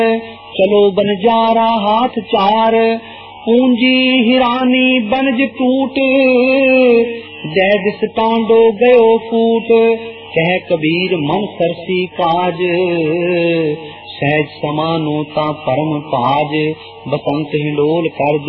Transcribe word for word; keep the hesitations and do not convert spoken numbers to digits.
चलो बनजारा हाथ चार, पूंजी हिरानी बनज टूट, जय दिस टांडो गयो फूट। कह कबीर मन सरसी काज, सहज समानो ता परम काज। बसंत हिंडोल कर